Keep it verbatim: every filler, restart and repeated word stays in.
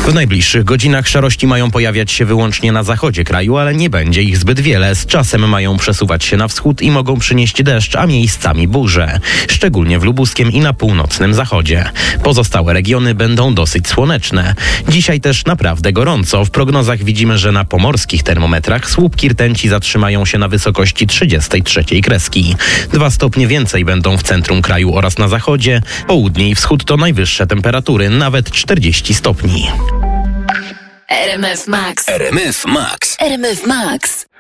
W najbliższych godzinach szarości mają pojawiać się wyłącznie na zachodzie kraju, ale nie będzie ich zbyt wiele. Z czasem mają przesuwać się na wschód i mogą przynieść deszcz, a miejscami burze. Szczególnie w lubuskiem i na północnym zachodzie. Pozostałe regiony będą dosyć słoneczne. Dzisiaj też naprawdę gorąco. W prognozach widzimy, że na pomorskich termometrach słupki rtęci zatrzymają się na wysokości trzydziestej trzeciej kreski. Dwa stopnie więcej będą w centrum kraju oraz na zachodzie. Południe i wschód to najwyższe temperatury, nawet czterdzieści stopni. R M F Max. R M F Max. R M F Max.